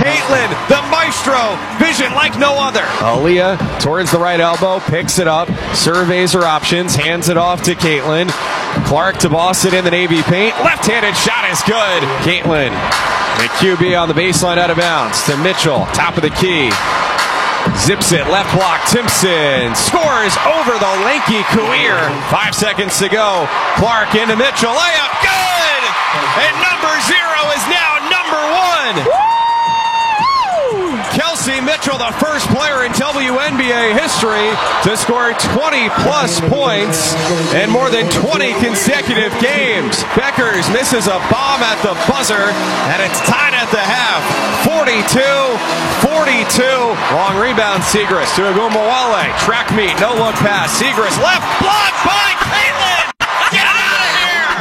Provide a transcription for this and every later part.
Caitlin, the maestro, vision like no other. Aaliyah towards the right elbow, picks it up, surveys her options, hands it off to Caitlin. Clark to Boston in the Navy paint. Left-handed shot is good. Caitlin, the QB on the baseline out of bounds to Mitchell, top of the key. Zips it, left block, Timpson scores over the lanky Couir. 5 seconds to go. Clark into Mitchell, layup, good! And number 0 is now number 1. Kelsey Mitchell, the first player in WNBA history to score 20-plus points in more than 20 consecutive games. Beckers misses a bomb at the buzzer, and it's tied at the half. 42-42. Long rebound, Siegrist to Agumawale. Track meet, no-look pass. Siegrist left, blocked by Caitlin! Get out of here!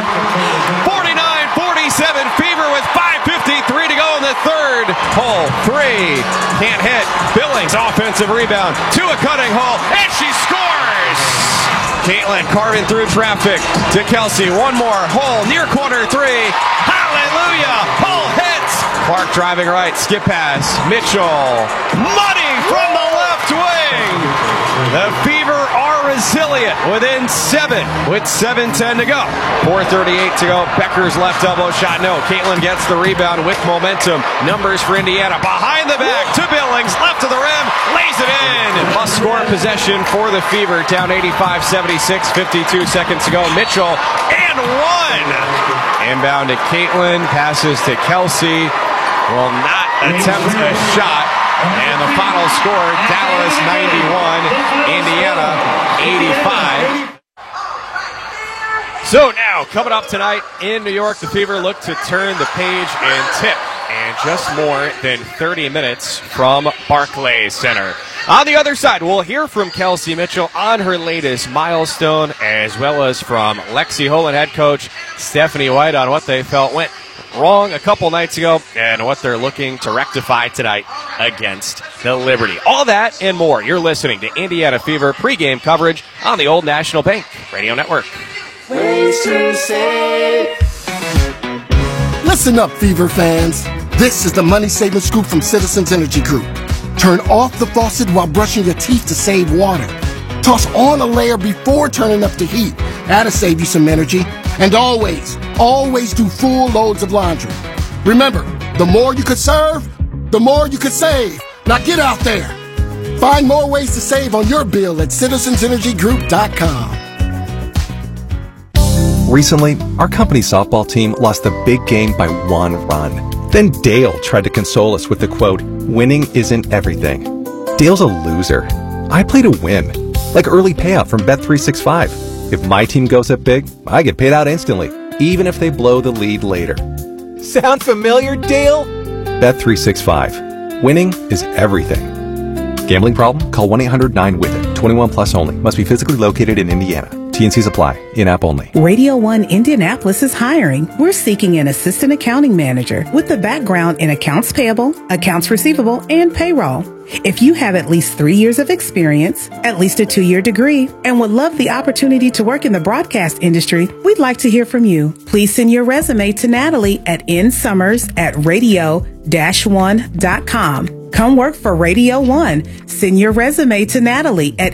49-47, Fever with 5:53 to go in the third. Hole 3, can't hit. Billings, offensive rebound to a cutting hole, and she scores! Caitlin carving through traffic to Kelsey. One more, hole, near corner 3. Hallelujah! Hole hits! Clark driving right, skip pass. Mitchell, money from the left wing! The Fever are resilient within 7 with 7:10 to go. 4:38 to go. Becker's left elbow shot. No. Caitlin gets the rebound with momentum. Numbers for Indiana. Behind the back to Billings. Left to the rim. Lays it in. Must score possession for the Fever. Down 85-76. 52 seconds to go. Mitchell and 1. Inbound to Caitlin. Passes to Kelsey. Will not attempt a shot. And the final score, Dallas 91, Indiana 85. So now, coming up tonight in New York, the Fever look to turn the page and tip. And just more than 30 minutes from Barclays Center. On the other side, we'll hear from Kelsey Mitchell on her latest milestone, as well as from Lexi Holland head coach Stephanie White on what they felt went wrong a couple nights ago and what they're looking to rectify tonight against the Liberty. All that and more. You're listening to Indiana Fever pregame coverage on the Old National Bank Radio Network. Ways to save. Listen up, Fever fans. This is the money saving scoop from Citizens Energy Group. Turn off the faucet while brushing your teeth to save water. Toss on a layer before turning up the heat. That'll save you some energy. And always do full loads of laundry. Remember, the more you could serve, the more you could save. Now get out there. Find more ways to save on your bill at citizensenergygroup.com. Recently, our company softball team lost the big game by 1 run. Then Dale tried to console us with the quote, "Winning isn't everything." Dale's a loser. I play to win, like early payout from Bet365. If my team goes up big, I get paid out instantly, even if they blow the lead later. Sound familiar, Dale? Bet365. Winning is everything. Gambling problem? Call 1-800-9-WITH-IT. 21 plus only. Must be physically located in Indiana. T&Cs apply. In-app only. Radio 1 Indianapolis is hiring. We're seeking an assistant accounting manager with a background in accounts payable, accounts receivable, and payroll. If you have at least 3 years of experience, at least a 2-year degree, and would love the opportunity to work in the broadcast industry, we'd like to hear from you. Please send your resume to Natalie at nsummers@radio-1.com. Come work for Radio 1. Send your resume to Natalie at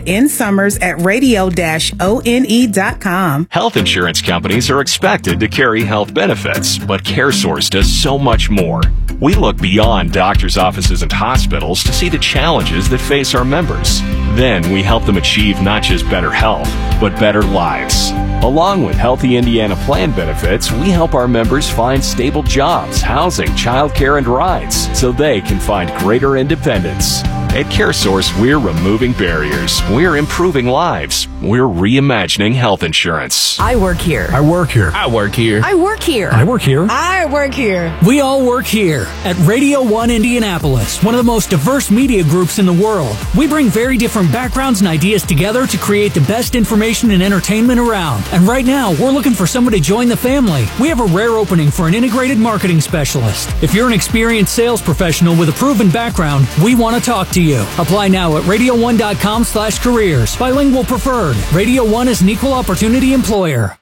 nsummers@radio-one.com. Health insurance companies are expected to carry health benefits, but CareSource does so much more. We look beyond doctors' offices and hospitals to see the challenges that face our members. Then we help them achieve not just better health, but better lives. Along with Healthy Indiana Plan benefits, we help our members find stable jobs, housing, childcare, and rides so they can find greater independence. At CareSource, we're removing barriers. We're improving lives. We're reimagining health insurance. I work here. I work here. I work here. I work here. I work here. I work here. We all work here at Radio 1 Indianapolis, one of the most diverse media groups in the world. We bring very different backgrounds and ideas together to create the best information and entertainment around. And right now, we're looking for someone to join the family. We have a rare opening for an integrated marketing specialist. If you're an experienced sales professional with a proven background, we want to talk to you. Apply now at radio1.com/careers. Bilingual preferred. Radio 1 is an equal opportunity employer.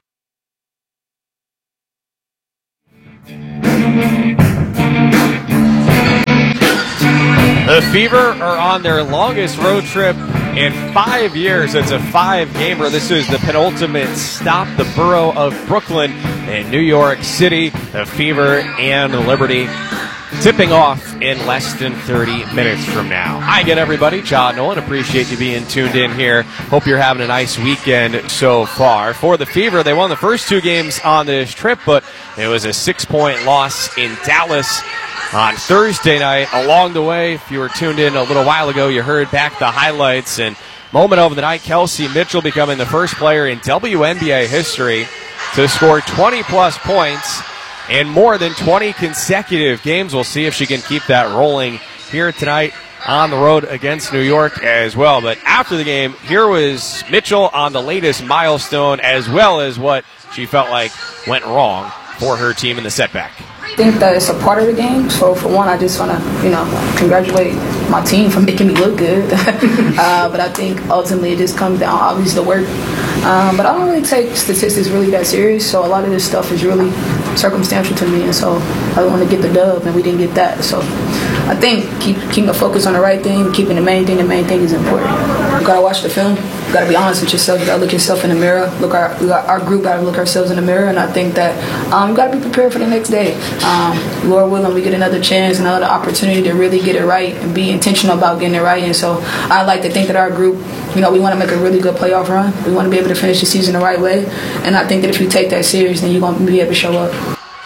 The Fever are on their longest road trip in 5 years. It's a 5-gamer. This is the penultimate stop, the borough of Brooklyn in New York City. The Fever and the Liberty tipping off in less than 30 minutes from now. Hi again, everybody. John Nolan. Appreciate you being tuned in here. Hope you're having a nice weekend so far. For the Fever, they won the first 2 games on this trip, but it was a 6-point loss in Dallas on Thursday night. Along the way, if you were tuned in a little while ago, you heard back the highlights. And moment of the night, Kelsey Mitchell becoming the first player in WNBA history to score 20-plus points in more than 20 consecutive games. We'll see if she can keep that rolling here tonight on the road against New York as well. But after the game, here was Mitchell on the latest milestone, as well as what she felt like went wrong for her team in the setback. I think that it's a part of the game. So for one, I just want to, congratulate my team for making me look good. But I think ultimately it just comes down, obviously, to work. But I don't really take statistics really that serious. So a lot of this stuff is really circumstantial to me. And so I want to get the dub, and we didn't get that. So I think keeping the focus on the right thing, keeping the main thing is important. You got to watch the film. You got to be honest with yourself. You got to look yourself in the mirror. Our group got to look ourselves in the mirror. And I think that you got to be prepared for the next day. Lord willing, we get another chance, another opportunity to really get it right and be intentional about getting it right. And so I like to think that our group, we want to make a really good playoff run. We want to be able to finish the season the right way. And I think that if you take that serious, then you're going to be able to show up.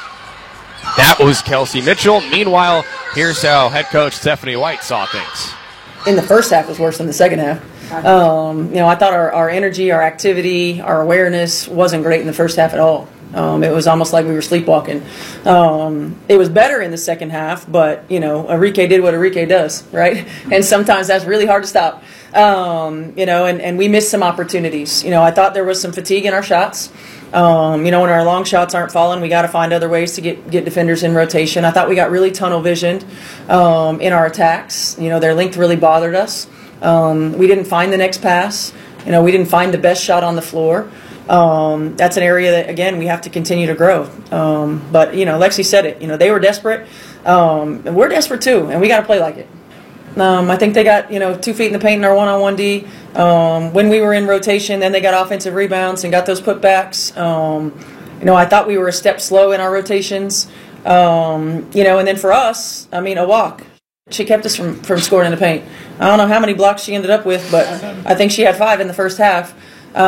That was Kelsey Mitchell. Meanwhile, here's how head coach Stephanie White saw things. In the first half was worse than the second half. I thought our energy, our activity, our awareness wasn't great in the first half at all. It was almost like we were sleepwalking. It was better in the second half, but, Enrique did what Enrique does, right? And sometimes that's really hard to stop. And we missed some opportunities. I thought there was some fatigue in our shots. When our long shots aren't falling, we got to find other ways to get defenders in rotation. I thought we got really tunnel visioned in our attacks. Their length really bothered us. We didn't find the next pass. We didn't find the best shot on the floor. That's an area that, again, we have to continue to grow. But Lexi said it. They were desperate. And we're desperate too, and we got to play like it. I think they got 2 feet in the paint in our one-on-one D. When we were in rotation, then they got offensive rebounds and got those putbacks. I thought we were a step slow in our rotations. And then for us, a walk. She kept us from scoring in the paint. I don't know how many blocks she ended up with, but I think she had 5 in the first half. They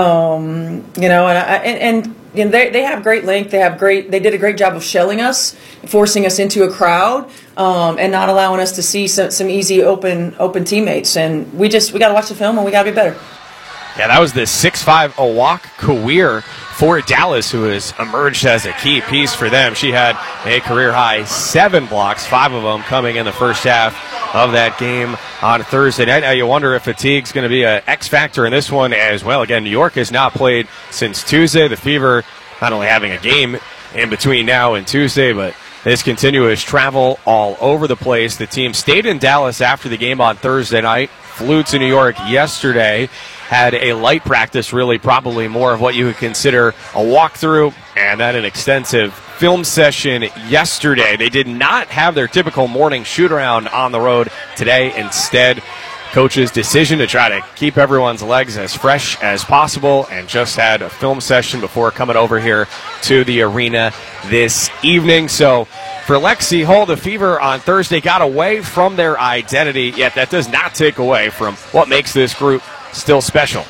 have great length. They did a great job of shelling us, forcing us into a crowd, and not allowing us to see some easy open teammates. And we got to watch the film, and we got to be better. Yeah, that was the 6'5" Awak Kawir for Dallas, who has emerged as a key piece for them. She had a career-high 7 blocks, 5 of them coming in the first half of that game on Thursday night. Now you wonder if fatigue's going to be an X factor in this one as well. Again, New York has not played since Tuesday. The Fever not only having a game in between now and Tuesday, but this continuous travel all over the place. The team stayed in Dallas after the game on Thursday night, flew to New York yesterday, had a light practice, really probably more of what you would consider a walkthrough, and then an extensive film session yesterday. They did not have their typical morning shoot-around on the road today. Instead, coach's decision to try to keep everyone's legs as fresh as possible, and just had a film session before coming over here to the arena this evening. So for Lexi Hull, the Fever on Thursday got away from their identity, yet that does not take away from what makes this group still special.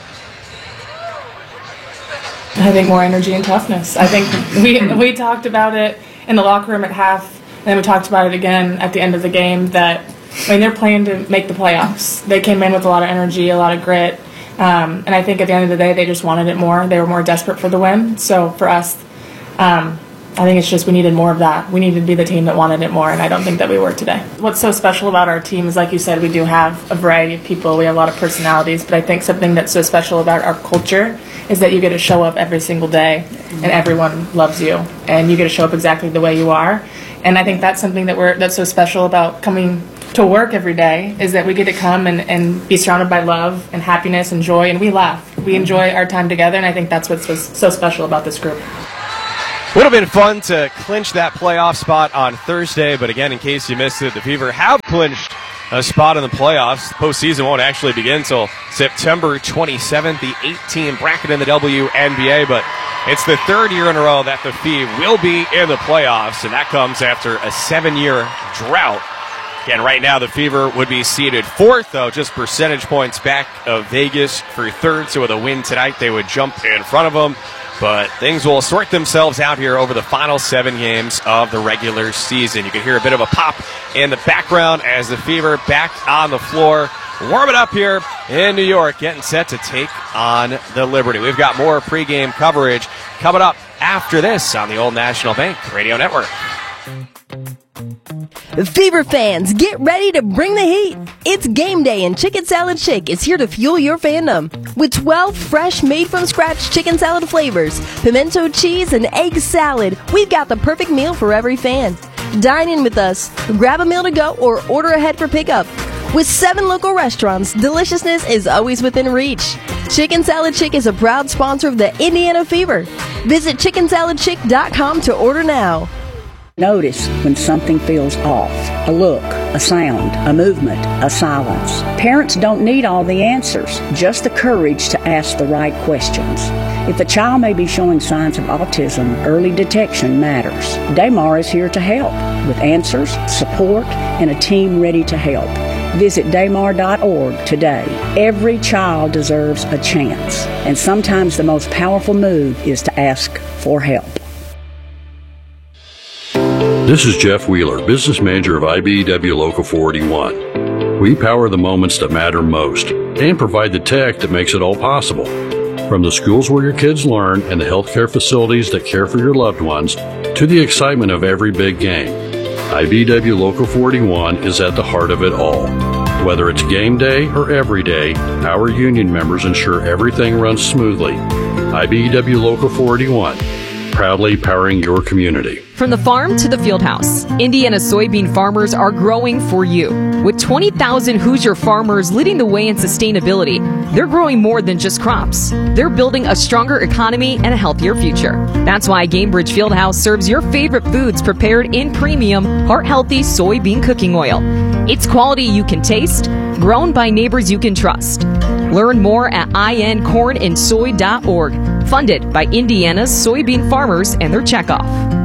I think more energy and toughness. I think we talked about it in the locker room at half, and then we talked about it again at the end of the game, that they're playing to make the playoffs. They came in with a lot of energy, a lot of grit, and I think at the end of the day they just wanted it more. They were more desperate for the win. So for us, I think it's just we needed more of that. We needed to be the team that wanted it more, and I don't think that we were today. What's so special about our team is, like you said, we do have a variety of people. We have a lot of personalities, but I think something that's so special about our culture is that you get to show up every single day, and everyone loves you, and you get to show up exactly the way you are. And I think that's something that's so special about coming to work every day, is that we get to come and be surrounded by love and happiness and joy, and we laugh. We enjoy our time together, and I think that's what's so special about this group. Would have been fun to clinch that playoff spot on Thursday, but again, in case you missed it, the Fever have clinched a spot in the playoffs. The postseason won't actually begin until September 27th, the 8-team bracket in the WNBA, but it's the third year in a row that the Fever will be in the playoffs, and that comes after a 7-year drought. Again, right now the Fever would be seeded fourth, though, just percentage points back of Vegas for third, so with a win tonight they would jump in front of them. But things will sort themselves out here over the final 7 games of the regular season. You can hear a bit of a pop in the background as the Fever back on the floor, warming up here in New York, getting set to take on the Liberty. We've got more pregame coverage coming up after this on the Old National Bank Radio Network. Fever fans, get ready to bring the heat. It's game day and Chicken Salad Chick is here to fuel your fandom. With 12 fresh, made-from-scratch chicken salad flavors, pimento cheese, and egg salad, we've got the perfect meal for every fan. Dine in with us, grab a meal to go, or order ahead for pickup. With 7 local restaurants, deliciousness is always within reach. Chicken Salad Chick is a proud sponsor of the Indiana Fever. Visit chickensaladchick.com to order now. Notice when something feels off. A look, a sound, a movement, a silence. Parents don't need all the answers, just the courage to ask the right questions. If a child may be showing signs of autism, early detection matters. Daymar is here to help with answers, support, and a team ready to help. Visit daymar.org today. Every child deserves a chance, and sometimes the most powerful move is to ask for help. This is Jeff Wheeler, business manager of IBEW Local 481. We power the moments that matter most and provide the tech that makes it all possible. From the schools where your kids learn and the healthcare facilities that care for your loved ones to the excitement of every big game, IBEW Local 481 is at the heart of it all. Whether it's game day or every day, our union members ensure everything runs smoothly. IBEW Local 481, proudly powering your community. From the farm to the field house, Indiana soybean farmers are growing for you. With 20,000 Hoosier farmers leading the way in sustainability, they're growing more than just crops. They're building a stronger economy and a healthier future. That's why Gamebridge Fieldhouse serves your favorite foods prepared in premium, heart-healthy soybean cooking oil. It's quality you can taste, grown by neighbors you can trust. Learn more at incornandsoy.org. Funded by Indiana's soybean farmers and their checkoff.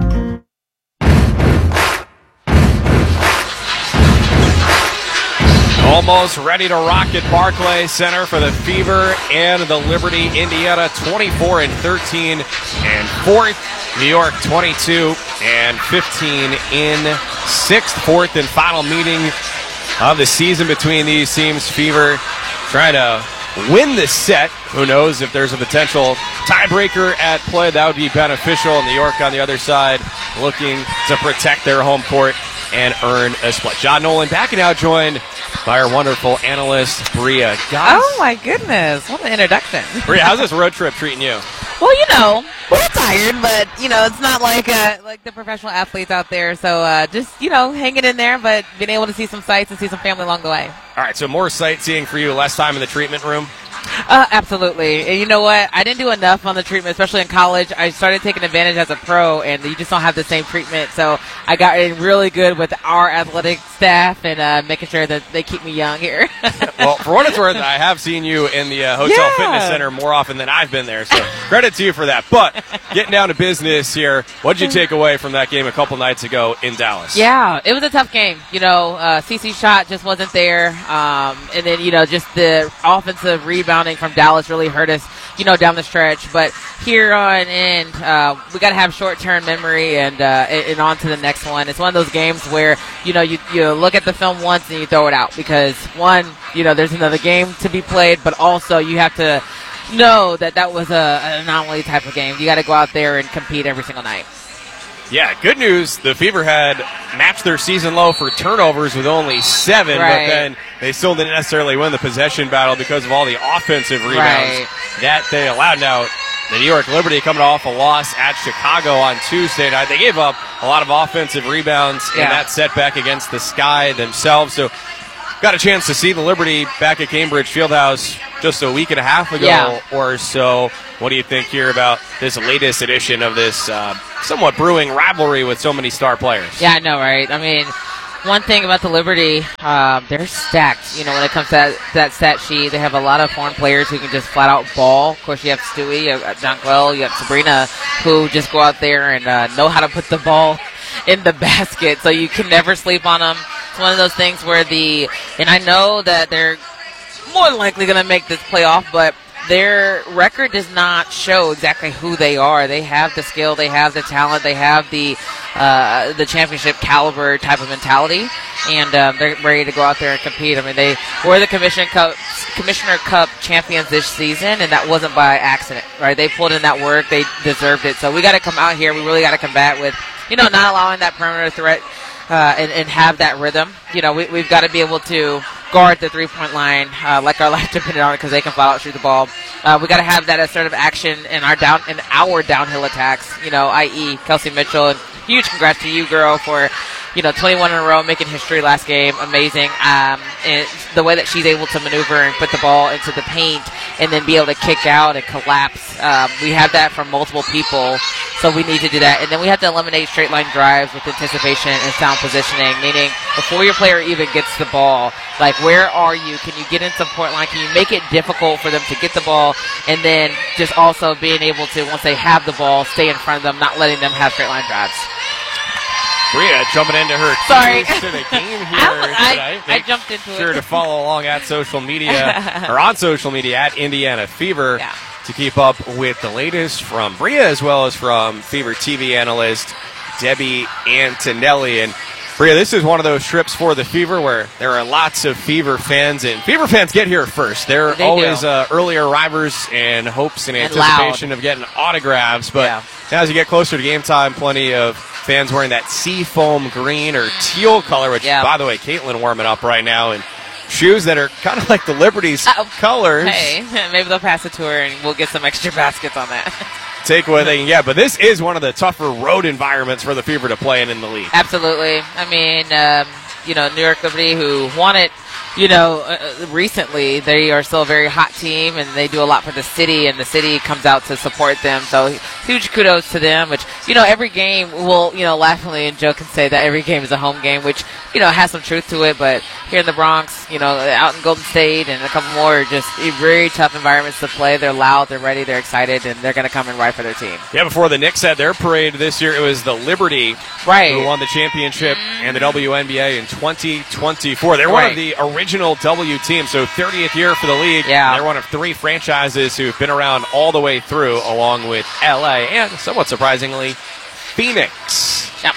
Almost ready to rock at Barclays Center for the Fever and the Liberty. Indiana 24-13 and fourth. New York 22-15 in sixth. Fourth and final meeting of the season between these teams. Fever trying to win this set. Who knows if there's a potential tiebreaker at play. That would be beneficial. New York on the other side looking to protect their home court and earn a split. John Nolan back and now joined by our wonderful analyst, Bria. Oh, my goodness. What an introduction. Bria, how's this road trip treating you? Well, you know, we're tired, but, you know, it's not like the professional athletes out there. So just, you know, hanging in there, but being able to see some sights and see some family along the way. All right, so more sightseeing for you, less time in the treatment room? Absolutely. And you know what? I didn't do enough on the treatment, especially in college. I started taking advantage as a pro, and you just don't have the same treatment. So I got in really good with our athletic staff and making sure that they keep me young here. Well, for what it's worth, I have seen you in the Hotel Fitness Center more often than I've been there. So credit to you for that. But getting down to business here, what did you take away from that game a couple nights ago in Dallas? Yeah, it was a tough game. You know, CC's shot just wasn't there. And then, you know, just the offensive rebounding from Dallas really hurt us, you know, down the stretch. But here on in, we got to have short-term memory and on to the next one. It's one of those games where, you know, you look at the film once and you throw it out because, one, you know, there's another game to be played, but also you have to know that was an anomaly type of game. You got to go out there and compete every single night. Yeah, good news. The Fever had matched their season low for turnovers with only 7, right. But then they still didn't necessarily win the possession battle because of all the offensive rebounds that they allowed. Now, the New York Liberty coming off a loss at Chicago on Tuesday night. They gave up a lot of offensive rebounds in that setback against the Sky themselves. So got a chance to see the Liberty back at Gamebridge Fieldhouse just a week and a half ago or so. What do you think here about this latest edition of this somewhat brewing rivalry with so many star players? Yeah, I know, right? I mean, one thing about the Liberty, they're stacked. When it comes to that stat sheet, they have a lot of foreign players who can just flat out ball. Of course, you have Stewie, you have Jonquel, you have Sabrina, who just go out there and know how to put the ball in the basket. So you can never sleep on them. It's one of those things where and I know that they're more than likely going to make this playoff, but their record does not show exactly who they are. They have the skill, they have the talent, they have the championship caliber type of mentality, and they're ready to go out there and compete. I mean, they were the Commissioner Cup champions this season, and that wasn't by accident, right? They pulled in that work, they deserved it. So we got to come out here. We really got to combat with, not allowing that perimeter threat and have that rhythm. We've got to be able to guard the three-point line like our life depended on it, because they can flat out shoot the ball. We got to have that assertive action in our downhill attacks. I.e. Kelsey Mitchell. And huge congrats to you, girl, for 21 in a row, making history last game. Amazing. And the way that she's able to maneuver and put the ball into the paint and then be able to kick out and collapse. We have that from multiple people, so we need to do that. And then we have to eliminate straight line drives with anticipation and sound positioning, meaning before your player even gets the ball, like, where are you? Can you get into the point line? Can you make it difficult for them to get the ball? And then just also being able to, once they have the ball, stay in front of them, not letting them have straight line drives. Bria jumping into her keys to the game here tonight. I jumped into it. Sure to follow along at social media or on social media at Indiana Fever to keep up with the latest from Bria as well as from Fever TV analyst Debbie Antonelli. And Bria, this is one of those trips for the Fever where there are lots of Fever fans, and Fever fans get here first. They're always early arrivers and hopes and anticipation of getting autographs. But now as you get closer to game time, plenty of fans wearing that seafoam green or teal color, which, by the way, Caitlin warming up right now, and shoes that are kind of like the Liberty's colors. Hey, maybe they'll pass it to her and we'll get some extra baskets on that. Take what they can get, but this is one of the tougher road environments for the Fever to play in the league. Absolutely. I mean, New York Liberty, who won it, recently, they are still a very hot team, and they do a lot for the city, and the city comes out to support them. So huge kudos to them, which, every game will, laughingly and joke and say that every game is a home game, which, has some truth to it. But here in the Bronx, out in Golden State and a couple more, just very tough environments to play. They're loud, they're ready, they're excited, and they're going to come and ride for their team. Yeah, before the Knicks had their parade this year, it was the Liberty who won the championship and the WNBA in 2024. They're one of the original W teams, so 30th year for the league. Yeah. They're one of 3 franchises who've been around all the way through, along with LA and, somewhat surprisingly, Phoenix. Yep.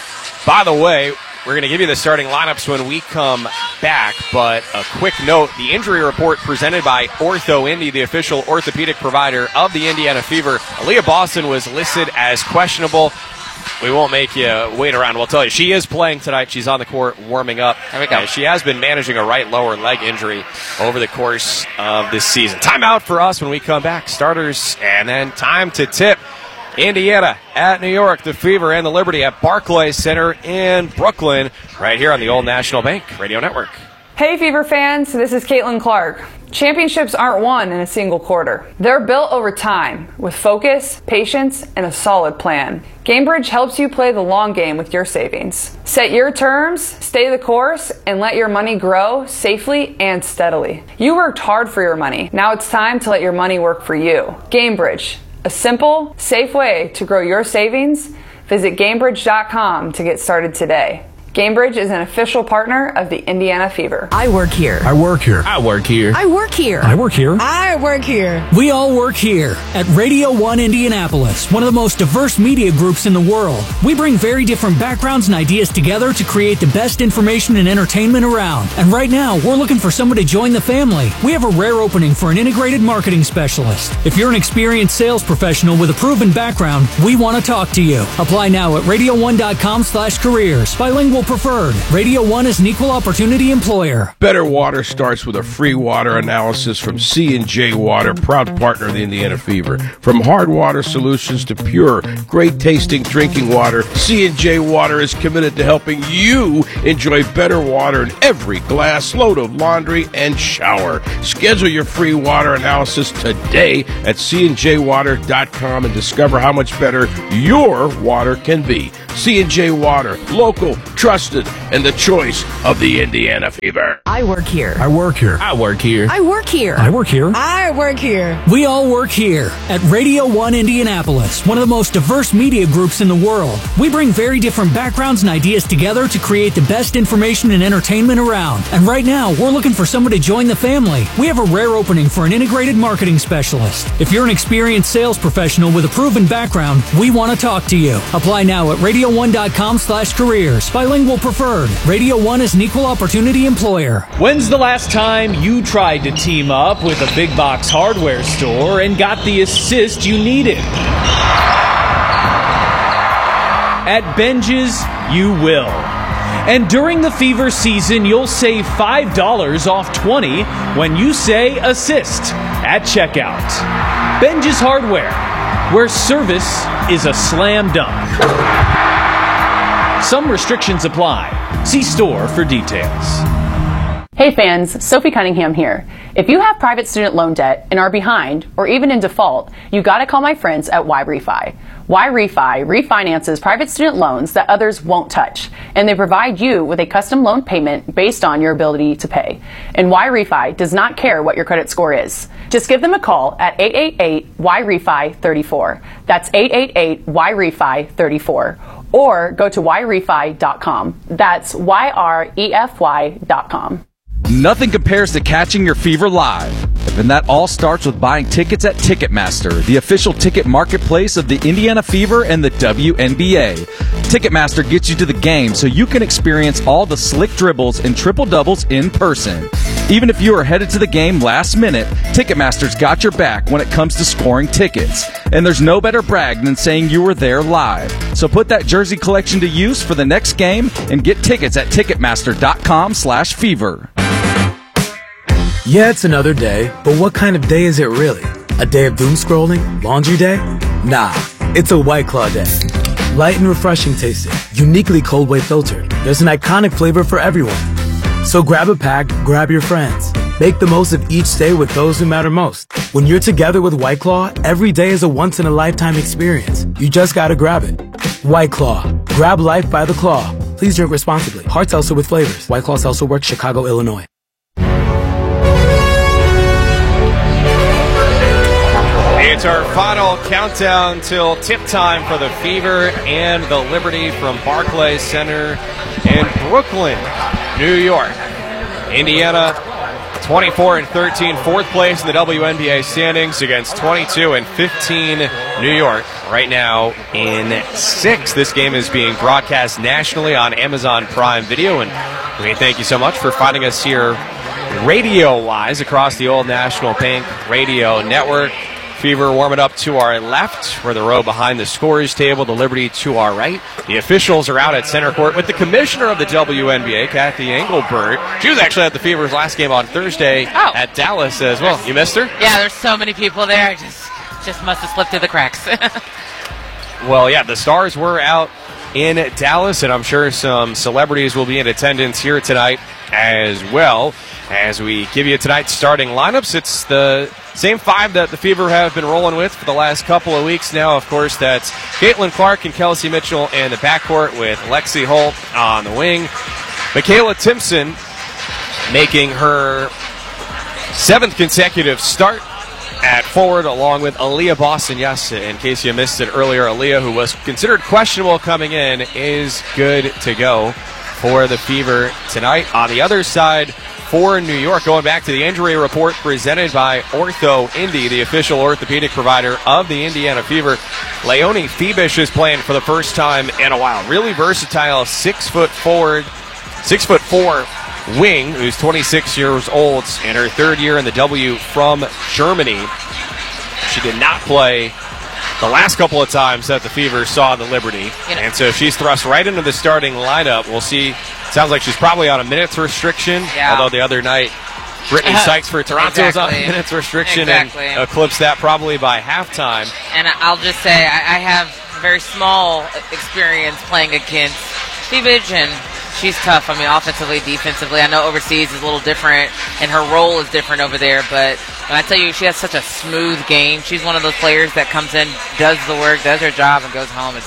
By the way, we're going to give you the starting lineups when we come back, but a quick note, the injury report presented by Ortho Indy, the official orthopedic provider of the Indiana Fever. Aaliyah Boston was listed as questionable. We won't make you wait around. We'll tell you. She is playing tonight. She's on the court warming up. There we go. She has been managing a right lower leg injury over the course of this season. Timeout for us when we come back. Starters, and then time to tip. Indiana at New York, the Fever and the Liberty at Barclays Center in Brooklyn, right here on the Old National Bank Radio Network. Hey Fever fans, this is Caitlin Clark. Championships aren't won in a single quarter. They're built over time with focus, patience, and a solid plan. GameBridge helps you play the long game with your savings. Set your terms, stay the course, and let your money grow safely and steadily. You worked hard for your money. Now it's time to let your money work for you. GameBridge, a simple, safe way to grow your savings. Visit GameBridge.com to get started today. GameBridge is an official partner of the Indiana Fever. I work here. I work here. I work here. I work here. I work here. I work here. We all work here at Radio 1 Indianapolis, one of the most diverse media groups in the world. We bring very different backgrounds and ideas together to create the best information and entertainment around. And right now, we're looking for someone to join the family. We have a rare opening for an integrated marketing specialist. If you're an experienced sales professional with a proven background, we want to talk to you. Apply now at radio1.com/careers. Bilingual preferred. Radio 1 is an equal opportunity employer. Better Water starts with a free water analysis from C&J Water, proud partner of the Indiana Fever. From hard water solutions to pure, great tasting drinking water, C&J Water is committed to helping you enjoy better water in every glass, load of laundry, and shower. Schedule your free water analysis today at cnjwater.com and discover how much better your water can be. C&J Water, local, trusted, and the choice of the Indiana Fever. I work here. I work here. I work here. I work here. I work here. I work here. We all work here at Radio 1 Indianapolis, one of the most diverse media groups in the world. We bring very different backgrounds and ideas together to create the best information and entertainment around. And right now, we're looking for someone to join the family. We have a rare opening for an integrated marketing specialist. If you're an experienced sales professional with a proven background, we want to talk to you. Apply now at radio1.com/careers. Bilingual preferred. Radio 1 is an equal opportunity employer. When's the last time you tried to team up with a big box hardware store and got the assist you needed? At Benji's, you will. And during the Fever season, you'll save $5 off 20 when you say assist at checkout. Benji's Hardware, where service is a slam dunk. Some restrictions apply. See store for details. Hey fans, Sophie Cunningham here. If you have private student loan debt and are behind or even in default, you gotta call my friends at YRefi. YRefi refinances private student loans that others won't touch, and they provide you with a custom loan payment based on your ability to pay. And YRefi does not care what your credit score is. Just give them a call at 888-YRefi-34. That's 888-YRefi-34. Or go to YRefi.com. That's YREFY.com. Nothing compares to catching your Fever live. And that all starts with buying tickets at Ticketmaster, the official ticket marketplace of the Indiana Fever and the WNBA. Ticketmaster gets you to the game so you can experience all the slick dribbles and triple doubles in person. Even if you are headed to the game last minute, Ticketmaster's got your back when it comes to scoring tickets. And there's no better brag than saying you were there live. So put that jersey collection to use for the next game and get tickets at Ticketmaster.com/fever. Yeah, it's another day, but what kind of day is it really? A day of doom scrolling? Laundry day? Nah, it's a White Claw day. Light and refreshing tasting, uniquely cold way filtered. There's an iconic flavor for everyone. So grab a pack, grab your friends. Make the most of each day with those who matter most. When you're together with White Claw, every day is a once-in-a-lifetime experience. You just gotta grab it. White Claw. Grab life by the claw. Please drink responsibly. Hard seltzer with flavors. White Claw Seltzer Works, Chicago, Illinois. It's our final countdown till tip time for the Fever and the Liberty from Barclays Center in Brooklyn, New York. Indiana 24-13, fourth place in the WNBA standings against 22-15 New York. Right now in sixth. This game is being broadcast nationally on Amazon Prime Video, and we thank you so much for finding us here radio-wise across the Old National Bank Radio Network. Fever warming up to our left. We're the row behind the scorers table. The Liberty to our right. The officials are out at center court with the commissioner of the WNBA, Kathy Engelbert. She was actually at the Fever's last game on Thursday at Dallas as well. You missed her? Yeah, there's so many people there. Just must have slipped through the cracks. Well, yeah, the Stars were out in Dallas, and I'm sure some celebrities will be in attendance here tonight as well. As we give you tonight's starting lineups, it's the same five that the Fever have been rolling with for the last couple of weeks now. Of course, that's Caitlin Clark and Kelsey Mitchell in the backcourt with Lexi Holt on the wing. Michaela Timpson making her seventh consecutive start at forward, along with Aaliyah Boston. Yes, in case you missed it earlier, Aaliyah, who was considered questionable coming in, is good to go for the Fever tonight. On the other side, for New York, going back to the injury report presented by Ortho Indy, the official orthopedic provider of the Indiana Fever. Leonie Febish is playing for the first time in a while. Really versatile 6'4" wing, who's 26 years old, in her third year in the W from Germany. She did not play the last couple of times that the Fever saw the Liberty, and so she's thrust right into the starting lineup. We'll see. Sounds like she's probably on a minutes restriction, although the other night Brittany Sykes for Toronto was on a minutes restriction and eclipsed that probably by halftime. And I'll just say I have a very small experience playing against Febish, and she's tough. I mean, offensively, defensively. I know overseas is a little different, and her role is different over there, but when I tell you she has such a smooth game, she's one of those players that comes in, does the work, does her job, and goes home. It's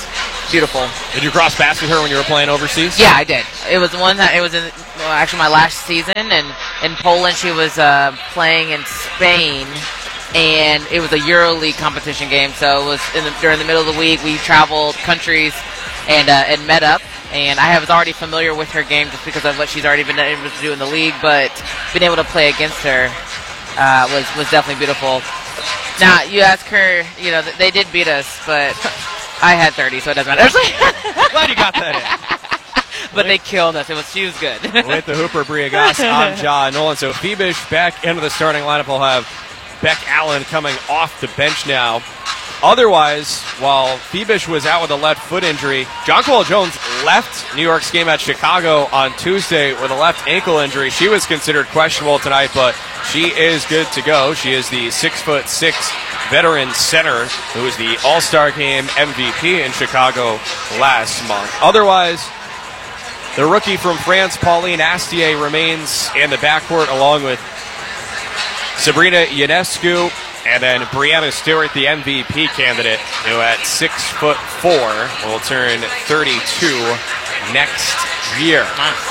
beautiful. Did you cross paths with her when you were playing overseas? Yeah, I did. It was one that it was in actually my last season, and in Poland she was playing in Spain, and it was a EuroLeague competition game. So it was during the middle of the week. We traveled countries and met up. And I was already familiar with her game just because of what she's already been able to do in the league, but being able to play against her was definitely beautiful. Now, you ask her, they did beat us, but I had 30, so it doesn't matter. Glad you got that in. But they killed us. She was good. With the Hooper, Briogas, Amja, Nolan. So Phoebish back into the starting lineup. We'll have Beck Allen coming off the bench now. Otherwise, while Phoebish was out with a left foot injury, Jonquil Jones left New York's game at Chicago on Tuesday with a left ankle injury. She was considered questionable tonight, but she is good to go. She is the 6'6" veteran center who was the All-Star Game MVP in Chicago last month. Otherwise, the rookie from France, Pauline Astier, remains in the backcourt along with Sabrina Ionescu. And then Brianna Stewart, the MVP candidate, who at 6'4" will turn 32 next year.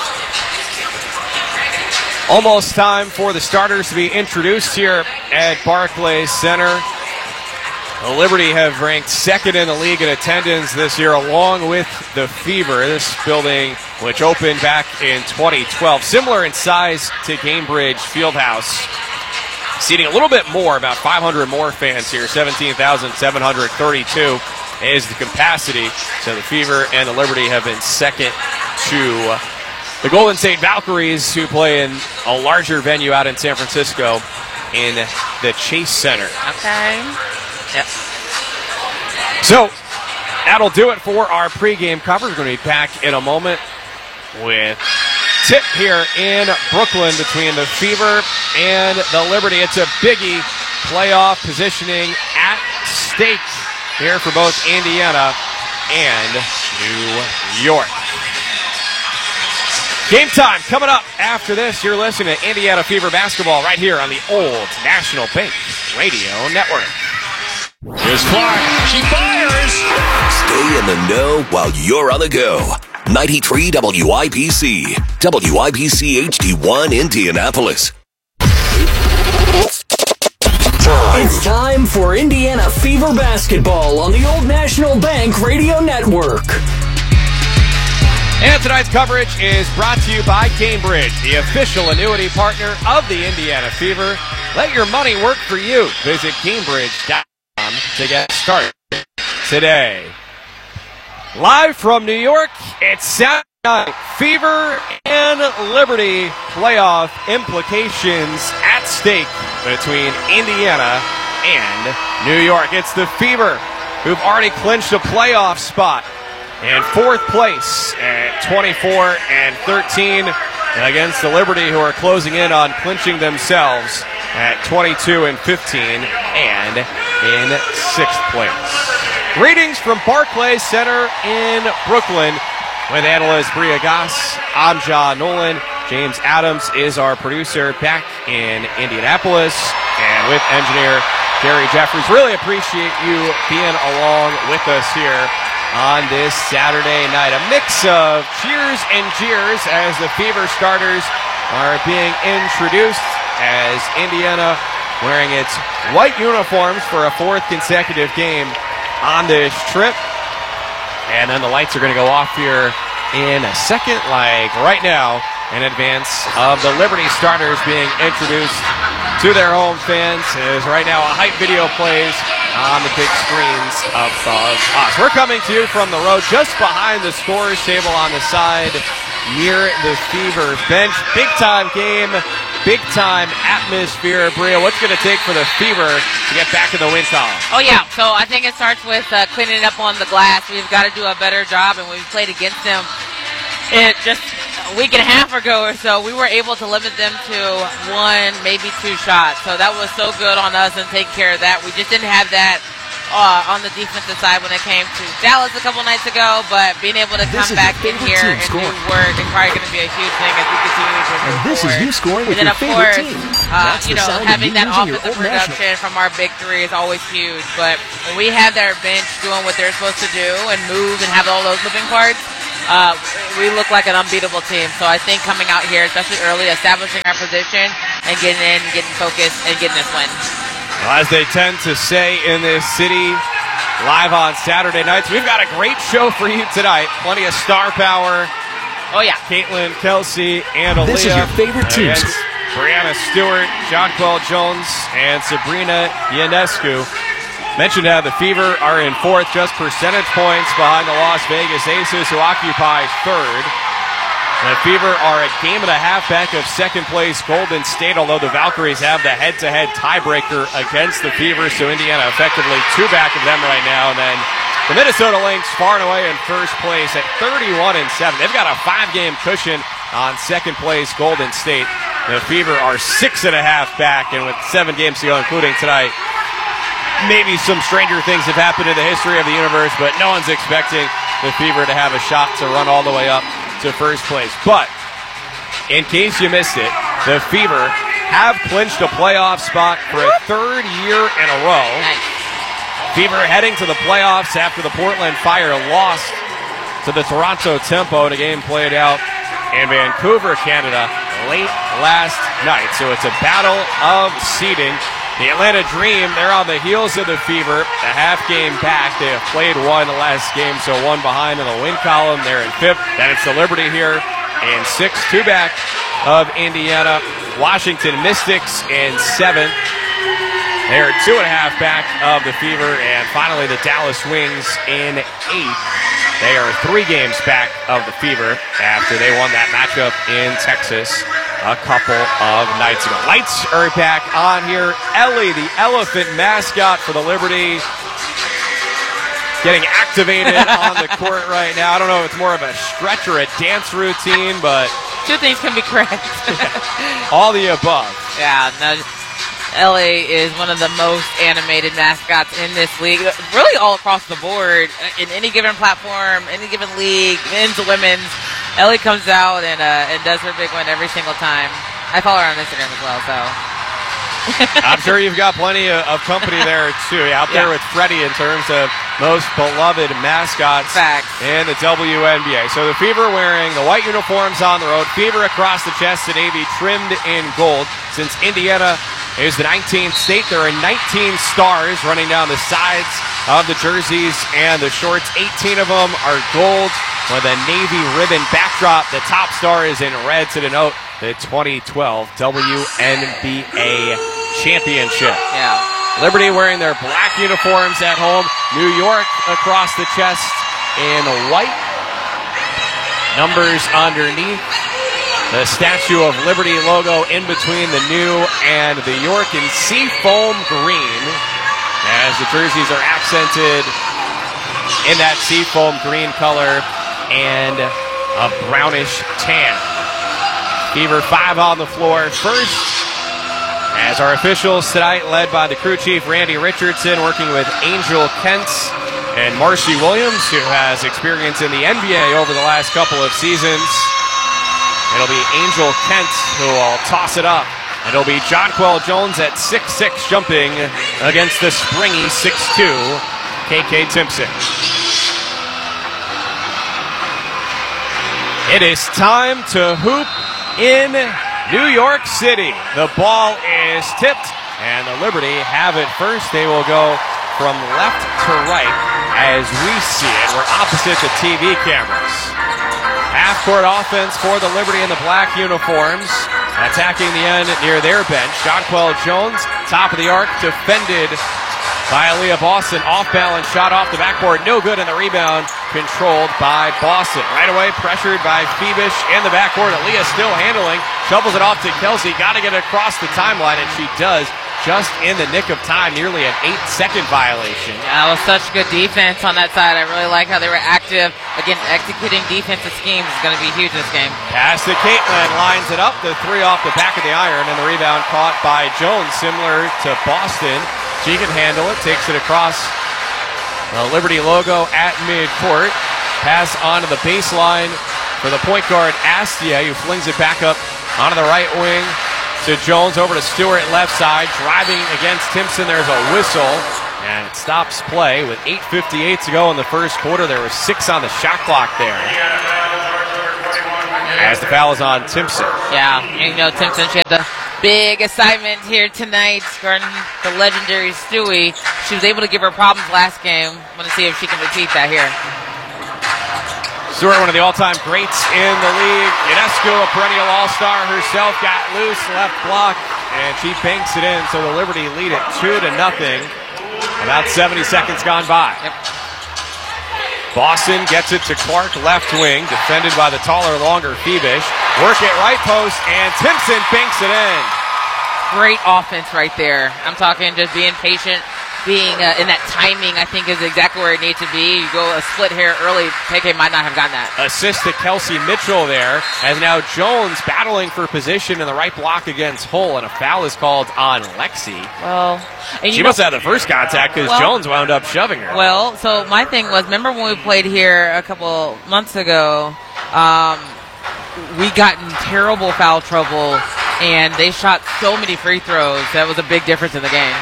Almost time for the starters to be introduced here at Barclays Center. The Liberty have ranked second in the league in attendance this year, along with the Fever. This building, which opened back in 2012, similar in size to Gainbridge Fieldhouse. Seating a little bit more, about 500 more fans here. 17,732 is the capacity. So the Fever and the Liberty have been second to the Golden State Valkyries, who play in a larger venue out in San Francisco in the Chase Center. Okay. Yep. So that'll do it for our pregame coverage. We're going to be back in a moment with tip here in Brooklyn between the Fever and the Liberty. It's a biggie. Playoff positioning at stake here for both Indiana and New York. Game time coming up after this. You're listening to Indiana Fever basketball right here on the Old National Bank Radio Network. Here's Clark. She fires. Stay in the know while you're on the go. 93 WIPC. WIPC HD1 Indianapolis. It's time for Indiana Fever basketball on the Old National Bank Radio Network. And tonight's coverage is brought to you by Gainbridge, the official annuity partner of the Indiana Fever. Let your money work for you. Visit Gainbridge.com to get started today. Live from New York, it's Saturday night. Fever and Liberty playoff implications at stake between Indiana and New York. It's the Fever who've already clinched a playoff spot in fourth place at 24-13 against the Liberty, who are closing in on clinching themselves at 22-15 and in sixth place. Greetings from Barclays Center in Brooklyn with analyst Briogas, Amja Nolan. James Adams is our producer back in Indianapolis, and with engineer Gary Jeffries. Really appreciate you being along with us here on this Saturday night. A mix of cheers and jeers as the Fever starters are being introduced, as Indiana wearing its white uniforms for a fourth consecutive game on this trip. And then the lights are going to go off here in a second, like right now, in advance of the Liberty starters being introduced to their home fans, as right now a hype video plays on the big screens above us. We're coming to you from the road just behind the scorers table on the side near the Fever bench. Big time game, big time atmosphere. Bria, what's going to take for the Fever to get back in the win column? Oh, yeah. So I think it starts with cleaning up on the glass. We've got to do a better job, and we've played against them just a week and a half ago or so. We were able to limit them to one, maybe two shots. So that was so good on us and take care of that. We just didn't have that on the defensive side when it came to Dallas a couple nights ago, but being able to come back in here and do work is probably going to be a huge thing as we continue to move forward. This is you scoring with and then, your of favorite course, team. having that offensive production from our big three is always huge. But when we have their bench doing what they're supposed to do and move and have all those moving parts, we look like an unbeatable team. So I think coming out here, especially early, establishing our position and getting in, getting focused, and getting this win. Well, as they tend to say in this city, live on Saturday nights, we've got a great show for you tonight. Plenty of star power. Oh, yeah. Caitlin, Kelsey, and Aaliyah. This is your favorite team. Brianna Stewart, Jonquel Jones, and Sabrina Ionescu. Mentioned how the Fever are in fourth, just percentage points behind the Las Vegas Aces, who occupy third. The Fever are a game and a half back of second place Golden State, although the Valkyries have the head-to-head tiebreaker against the Fever, so Indiana effectively two back of them right now. And then the Minnesota Lynx far and away in first place at 31-7. They've got a 5-game cushion on second place Golden State. The Fever are 6.5 back, and with 7 games to go, including tonight, maybe some stranger things have happened in the history of the universe, but no one's expecting the Fever to have a shot to run all the way up to first place. But in case you missed it, the Fever have clinched a playoff spot for a third year in a row. Fever heading to the playoffs after the Portland Fire lost to the Toronto Tempo in a game played out in Vancouver, Canada, late last night. So it's a battle of seeding. The Atlanta Dream, they're on the heels of the Fever, a half game back. They have played one last game, so one behind in the win column. They're in fifth. Then it's the Liberty here in sixth, two back of Indiana. Washington Mystics in seventh. They're 2.5 back of the Fever. And finally, the Dallas Wings in eighth. They are 3 games back of the Fever after they won that matchup in Texas a couple of nights ago. Lights are back on here. Ellie, the elephant mascot for the Liberty, getting activated on the court right now. I don't know if it's more of a stretch or a dance routine, but two things can be correct. all the above. Yeah, no, Ellie is one of the most animated mascots in this league, really all across the board, in any given platform, any given league, men's, women's. Ellie comes out and does her big one every single time. I follow her on Instagram as well, so. I'm sure you've got plenty of company there, too. Out there with Freddie in terms of most beloved mascots in the WNBA. So the Fever wearing the white uniforms on the road. Fever across the chest in navy, trimmed in gold. Since Indiana is the 19th state, there are 19 stars running down the sides of the jerseys and the shorts. 18 of them are gold with a navy ribbon backdrop. The top star is in red to denote the 2012 WNBA championship. Yeah. Liberty wearing their black uniforms at home. New York across the chest in white. Numbers underneath. The Statue of Liberty logo in between the new and the York in seafoam green, as the jerseys are accented in that seafoam green color and a brownish tan. Fever 5 on the floor first, as our officials tonight, led by the crew chief Randy Richardson, working with Angel Kentz and Marcy Williams, who has experience in the NBA over the last couple of seasons. It'll be Angel Kent who will toss it up. It'll be Jonquel Jones at 6'6", jumping against the springy 6'2", KK Timpson. It is time to hoop in New York City. The ball is tipped, and the Liberty have it first. They will go from left to right as we see it. We're opposite the TV cameras. Half-court offense for the Liberty in the black uniforms. Attacking the end near their bench. Jonquel Jones, top of the arc, defended by Aaliyah Boston. Off-balance shot off the backboard. No good, in the rebound controlled by Boston. Right away, pressured by Phoebish in the backcourt. Aaliyah still handling. Shovels it off to Kelsey. Got to get it across the timeline, and she does. Just in the nick of time, nearly an 8-second violation. Yeah, that was such good defense on that side. I really like how they were active. Again, executing defensive schemes is going to be huge in this game. Pass to Caitlin, lines it up. The 3 off the back of the iron, and the rebound caught by Jones, similar to Boston. She can handle it, takes it across The Liberty logo at midcourt. Pass onto the baseline for the point guard, Astier, who flings it back up onto the right wing to Jones, over to Stewart, left side. Driving against Timpson, there's a whistle, and it stops play with 8:58 to go in the first quarter. There was 6 on the shot clock there. As the foul is on Timpson. Yeah, and you know Timpson, she had the big assignment here tonight, guarding the legendary Stewie. She was able to give her problems last game. I'm going to see if she can repeat that here. Stewart, one of the all-time greats in the league. Ionescu, a perennial all-star herself, got loose, left block, and she banks it in. So the Liberty lead it 2-0. About 70 seconds gone by. Yep. Boston gets it to Clark, left wing, defended by the taller, longer Phoebish. Work it right post, and Timpson banks it in. Great offense right there. I'm talking just being patient, being in that timing, I think, is exactly where it needs to be. You go a split hair early, KK might not have gotten that. Assist to Kelsey Mitchell there, as now Jones battling for position in the right block against Hull, and a foul is called on Lexi. Well, and she must have the first contact because Jones wound up shoving her. Well, so my thing was, remember when we played here a couple months ago, we got in terrible foul trouble, and they shot so many free throws. That was a big difference in the game.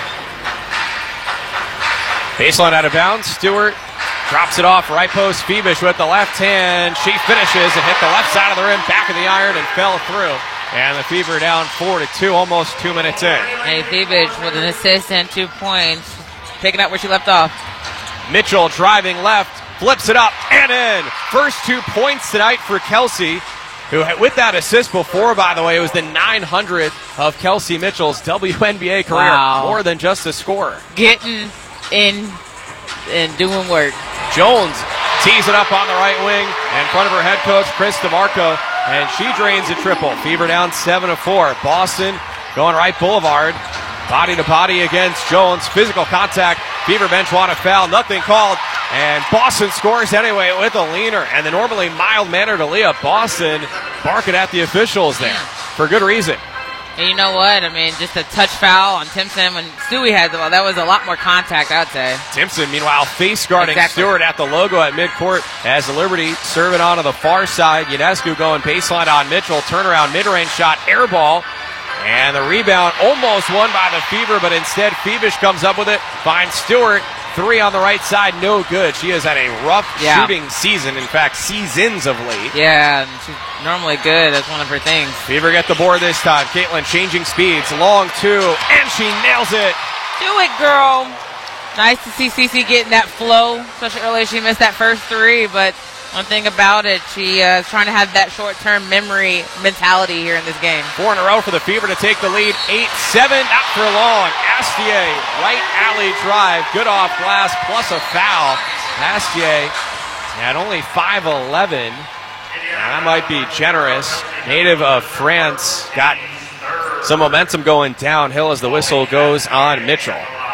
Baseline out of bounds. Stewart drops it off right post. Phoebish with the left hand. She finishes and hit the left side of the rim, back of the iron, and fell through. And the Fever down 4-2, almost 2 minutes in. Hey, Phoebish with an assist and 2 points, picking up where she left off. Mitchell driving left, flips it up and in. First 2 points tonight for Kelsey, who with that assist before, by the way, it was the 900th of Kelsey Mitchell's WNBA career. Wow. More than just a scorer. Getting in and doing work. Jones tees it up on the right wing in front of her head coach, Chris DeMarco, and she drains a triple. Fever down 7-4. Boston going right boulevard. Body to body against Jones. Physical contact. Fever bench want a foul. Nothing called. And Boston scores anyway with a leaner. And the normally mild-mannered Aaliyah Boston barking at the officials there for good reason. And you know what? I mean, just a touch foul on Timpson when Stewie had the ball. That was a lot more contact, I would say. Timpson, meanwhile, face guarding Stewart at the logo at midcourt as the Liberty serving onto the far side. Ionescu going baseline on Mitchell. Turnaround mid-range shot, air ball. And the rebound almost won by the Fever, but instead Phoebish comes up with it. Finds Stewart. 3 on the right side, no good. She has had a rough shooting season. In fact, seasons of late. Yeah, and she's normally good. That's one of her things. Fever get the board this time. Caitlin changing speeds. Long 2, and she nails it. Do it, girl. Nice to see Cece getting that flow, especially earlier. She missed that first 3, but one thing about it, she is trying to have that short-term memory mentality here in this game. 4 in a row for the Fever to take the lead. 8-7, not for long. Astier, right alley drive, good off glass, plus a foul. Astier at only 5'11". That might be generous. Native of France, got some momentum going downhill as the whistle goes on Mitchell.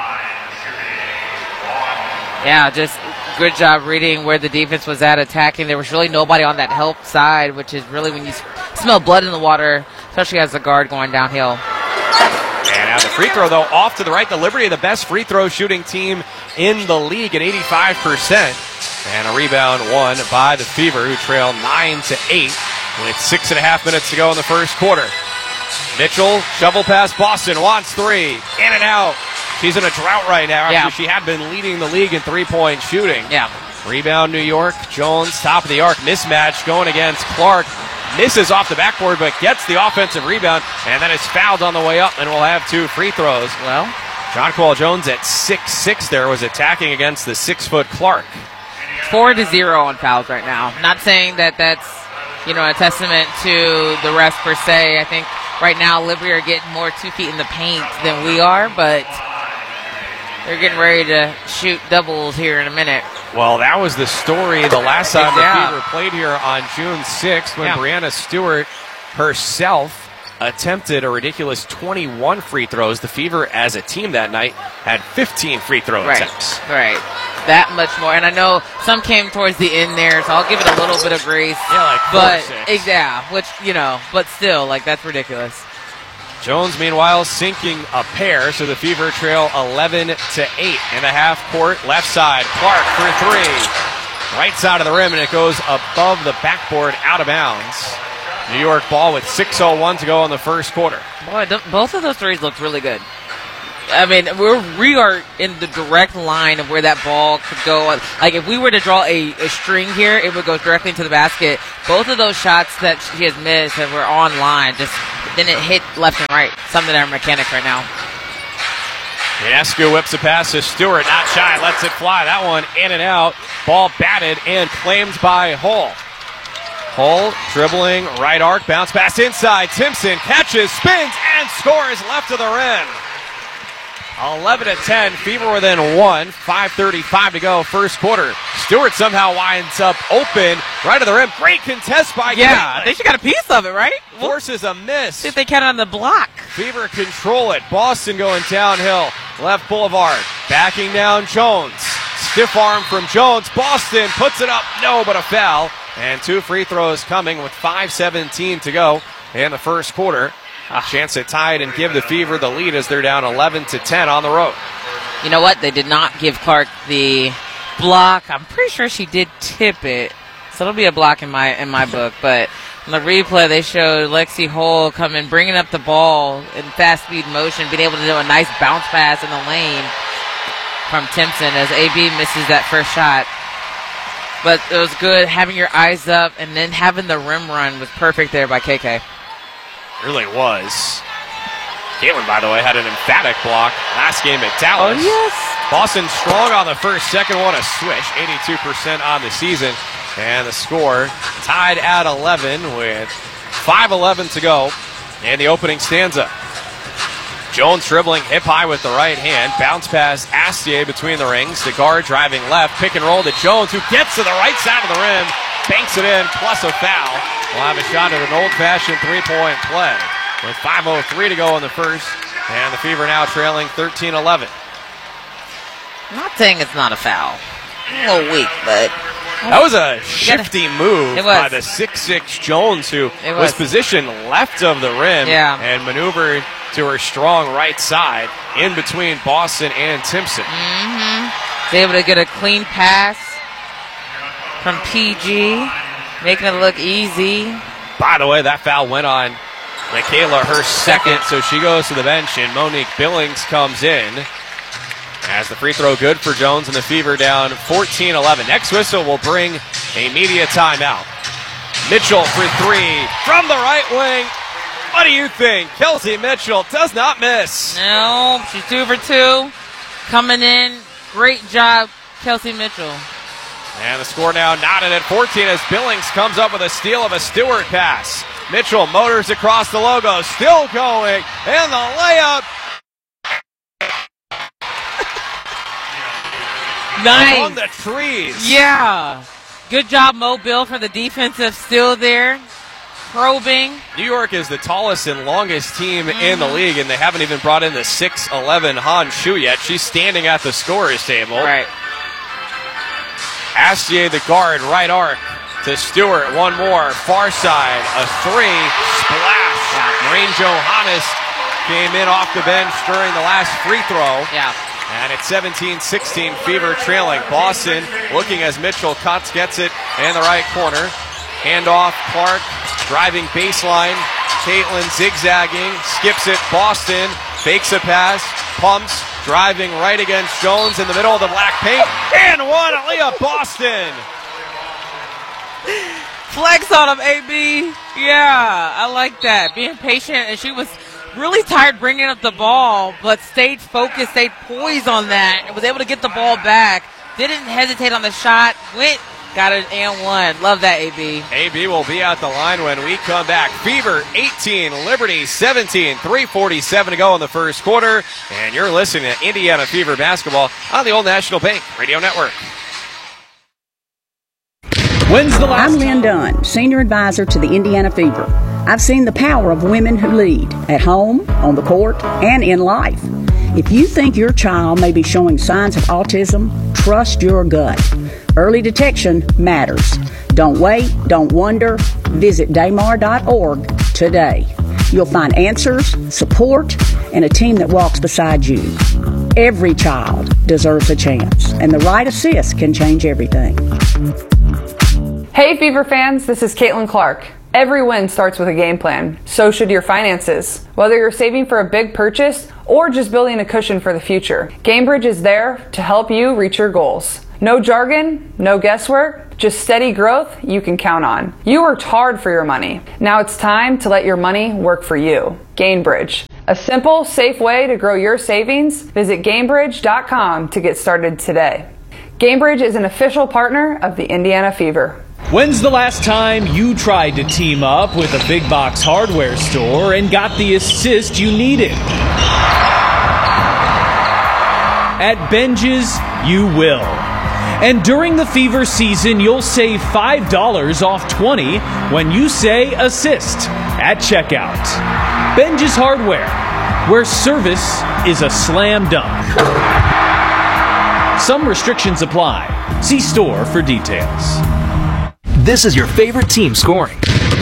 Yeah, just good job reading where the defense was at attacking. There was really nobody on that help side, which is really when you smell blood in the water, especially as a guard going downhill. And now the free throw, though, off to the right. The Liberty, the best free throw shooting team in the league at 85%. And a rebound won by the Fever, who trail 9-8 with 6.5 minutes to go in the first quarter. Mitchell, shovel pass, Boston wants 3, in and out. She's in a drought right now after she had been leading the league in three-point shooting. Yeah. Rebound, New York. Jones, top of the arc, mismatch going against Clark. Misses off the backboard, but gets the offensive rebound, and then is fouled on the way up, and will have 2 free throws. Well, Jonquil Jones at 6'6" there was attacking against the 6-foot Clark. 4-0 on fouls right now. Not saying that that's, a testament to the refs per se. I think right now Liberty are getting more 2 feet in the paint than we are, but they're getting ready to shoot doubles here in a minute. Well, that was the story the last time the Fever played here on June 6th when Brianna Stewart herself attempted a ridiculous 21 free throws. The Fever, as a team that night, had 15 free throw attempts. Right. That much more. And I know some came towards the end there, so I'll give it a little bit of grace. Yeah, like 4 or 6. But still, that's ridiculous. Jones, meanwhile, sinking a pair, so the Fever trail 11-8 in the half court. Left side, Clark for three. Right side of the rim, and it goes above the backboard, out of bounds. New York ball with 6:01 to go in the first quarter. Boy, both of those threes looked really good. I mean, we are in the direct line of where that ball could go. Like, if we were to draw a string here, it would go directly into the basket. Both of those shots that she has missed and were on line, then it hit left and right. Something in our mechanics right now. Ionescu whips a pass to Stewart, not shy, lets it fly. That one in and out. Ball batted and claimed by Hull. Hull dribbling, right arc, bounce pass inside. Timpson catches, spins, and scores left of the rim. 11-10, Fever within one. 5:35 to go, first quarter. Stewart somehow winds up open, right of the rim. Great contest by Yeah, Caitlin. they should got a piece of it, right? Forces a miss. See if they count on the block. Fever control it. Boston going downhill. Left boulevard. Backing down Jones. Stiff arm from Jones. Boston puts it up. No, but a foul. And 2 free throws coming with 5:17 to go in the first quarter. A chance to tie it and give the Fever the lead as they're down 11-10 on the road. You know what? They did not give Clark the block. I'm pretty sure she did tip it, so it'll be a block in my book. But in the replay, they showed Lexi Hull coming, bringing up the ball in fast speed motion, being able to do a nice bounce pass in the lane from Timpson as AB misses that first shot. But it was good having your eyes up, and then having the rim run was perfect there by KK. Really was. Caitlin, by the way, had an emphatic block last game at Dallas. Oh, yes. Boston strong on the first, second one a switch, 82% on the season. And the score tied at 11 with 5:11 to go in the opening stanza. Jones dribbling hip high with the right hand. Bounce pass Astier between the rings. The guard driving left. Pick and roll to Jones, who gets to the right side of the rim. Banks it in, plus a foul. We'll have a shot at an old-fashioned three-point play. With 5:03 to go in the first. And the Fever now trailing 13-11. I'm not saying it's not a foul. A little weak, but... That was a shifty move It was. by the 6'6 Jones, who It was was. positioned left of the rim Yeah. and maneuvered to her strong right side in between Boston and Timpson. Was able to get a clean pass from PG, making it look easy. By the way, that foul went on Michaela, her second, so she goes to the bench, and Monique Billings comes in. As the free throw good for Jones, and the Fever down 14-11. Next whistle will bring a media timeout. Mitchell for three from the right wing. What do you think? Kelsey Mitchell does not miss. No, she's 2 for 2. Coming in. Great job, Kelsey Mitchell. And the score now knotted at 14 as Billings comes up with a steal of a Stewart pass. Mitchell motors across the logo, still going, and the layup. Nice. On the trees. Yeah. Good job, Mobile, for the defensive steal there. Probing. New York is the tallest and longest team in the league, and they haven't even brought in the 6'11 Han Shu yet. She's standing at the scorer's table. Right. Astier, the guard, right arc to Stewart. One more. Far side. A three. Splash. Maureen Johannes came in off the bench during the last free throw. Yeah. And it's 17-16, Fever trailing. Boston looking as Mitchell cuts, gets it in the right corner. Handoff, Clark driving baseline. Caitlin zigzagging, skips it. Boston fakes a pass, pumps, driving right against Jones in the middle of the black paint. And one, Aaliyah Boston. Flex on him, AB. Yeah, I like that. Being patient, and she was really tired bringing up the ball, but stayed focused, stayed poised on that, and was able to get the ball back. Didn't hesitate on the shot, went, got it and one. Love that, AB. AB will be at the line when we come back. Fever 18, Liberty 17, 3:47 to go in the first quarter. And you're listening to Indiana Fever basketball on the Old National Bank Radio Network. When's the last I'm Lynn Dunn, Senior Advisor to the Indiana Fever. I've seen the power of women who lead, at home, on the court, and in life. If you think your child may be showing signs of autism, trust your gut. Early detection matters. Don't wait, don't wonder. Visit daymar.org today. You'll find answers, support, and a team that walks beside you. Every child deserves a chance, and the right assist can change everything. Hey Fever fans, this is Caitlin Clark. Every win starts with a game plan. So should your finances. Whether you're saving for a big purchase or just building a cushion for the future, GameBridge is there to help you reach your goals. No jargon, no guesswork, just steady growth you can count on. You worked hard for your money. Now it's time to let your money work for you. GameBridge. A simple, safe way to grow your savings. Visit GameBridge.com to get started today. GameBridge is an official partner of the Indiana Fever. When's the last time you tried to team up with a big box hardware store and got the assist you needed? At Benji's, you will. And during the Fever season, you'll save $5 off 20 when you say assist at checkout. Benji's Hardware, where service is a slam dunk. Some restrictions apply. See store for details. This is your favorite team scoring.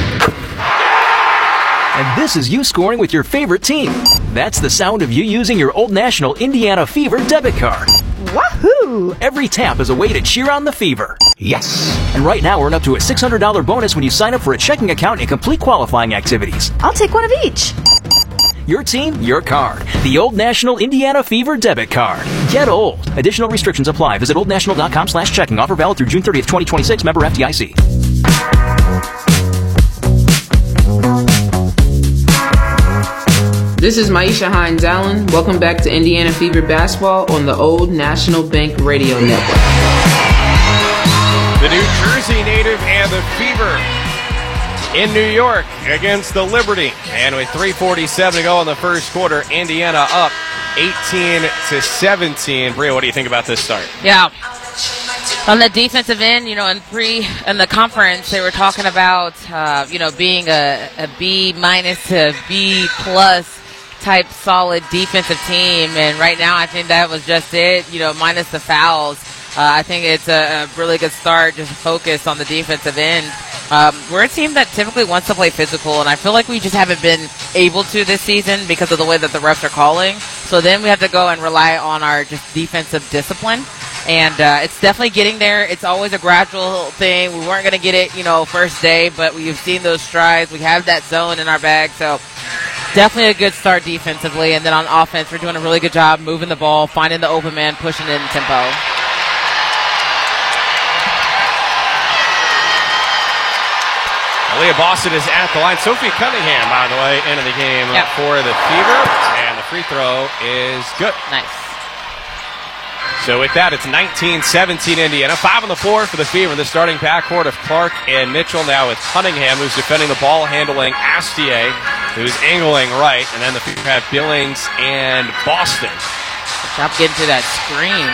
And this is you scoring with your favorite team. That's the sound of you using your Old National Indiana Fever debit card. Wahoo! Every tap is a way to cheer on the Fever. Yes! And right now earn up to a $600 bonus when you sign up for a checking account and complete qualifying activities. I'll take one of each. Your team, your card. The Old National Indiana Fever debit card. Get old. Additional restrictions apply. Visit oldnational.com/checking. Offer valid through June 30th, 2026. Member FDIC. This is Maisha Hines Allen. Welcome back to Indiana Fever Basketball on the Old National Bank Radio Network. The New Jersey native and the Fever in New York against the Liberty. And with 3:47 to go in the first quarter, Indiana up 18-17. Bria, what do you think about this start? Yeah. On the defensive end, in the conference, they were talking about, being a B- to B+ type solid defensive team. And right now, I think that was just it, minus the fouls. I think it's a really good start, just focus on the defensive end. We're a team that typically wants to play physical, and I feel like we just haven't been able to this season because of the way that the refs are calling. So then we have to go and rely on our just defensive discipline. And it's definitely getting there. It's always a gradual thing. We weren't going to get it, first day, but we've seen those strides. We have that zone in our bag. So definitely a good start defensively. And then on offense, we're doing a really good job moving the ball, finding the open man, pushing it in tempo. Aaliyah Boston is at the line. Sophie Cunningham, by the way, into the game for the Fever. And the free throw is good. Nice. So with that, it's 19-17 Indiana. 5 on the floor for the Fever. The starting backcourt of Clark and Mitchell now with Cunningham, who's defending the ball, handling Astier, who's angling right. And then the Fever have Billings and Boston. Stop getting to that screen.